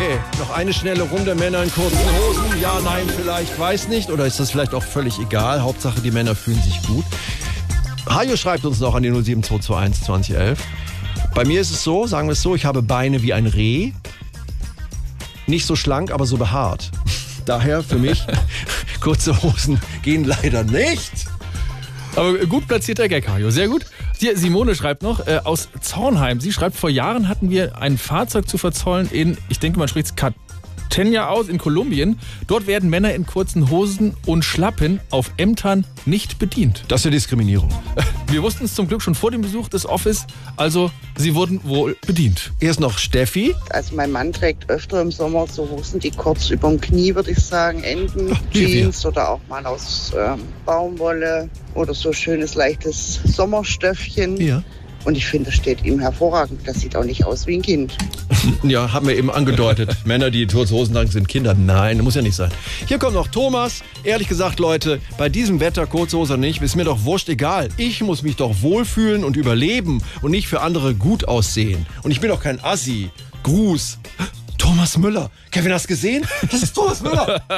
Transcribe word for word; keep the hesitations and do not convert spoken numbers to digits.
Okay, noch eine schnelle Runde. Männer in kurzen Hosen. Ja, nein, vielleicht, weiß nicht. Oder ist das vielleicht auch völlig egal? Hauptsache, die Männer fühlen sich gut. Hajo schreibt uns noch an die null sieben zwei zwei eins zwanzig elf. Bei mir ist es so, sagen wir es so, ich habe Beine wie ein Reh. Nicht so schlank, aber so behaart. Daher für mich, kurze Hosen gehen leider nicht. Aber gut platzierter Gag, Hajo. Sehr gut. Hier, Simone schreibt noch, äh, aus Zornheim. Sie schreibt, vor Jahren hatten wir ein Fahrzeug zu verzollen in, ich denke, man spricht es Catenia aus, in Kolumbien. Dort werden Männer in kurzen Hosen und Schlappen auf Ämtern nicht bedient. Das ist ja Diskriminierung. Wir wussten es zum Glück schon vor dem Besuch des Office, also sie wurden wohl bedient. Hier ist noch Steffi. Also mein Mann trägt öfter im Sommer so Hosen, die kurz über dem Knie, würde ich sagen, enden. Ach, Jeans oder auch mal aus ähm, Baumwolle oder so schönes, leichtes Sommerstöffchen. Ja. Und ich finde, das steht ihm hervorragend. Das sieht auch nicht aus wie ein Kind. Ja, haben wir eben angedeutet. Männer, die kurze Hosen tragen, sind Kinder. Nein, das muss ja nicht sein. Hier kommt noch Thomas. Ehrlich gesagt, Leute, bei diesem Wetter, kurze Hose oder nicht, ist mir doch wurscht egal. Ich muss mich doch wohlfühlen und überleben und nicht für andere gut aussehen. Und ich bin doch kein Assi. Gruß. Thomas Müller. Kevin, hast du gesehen? Das ist Thomas Müller.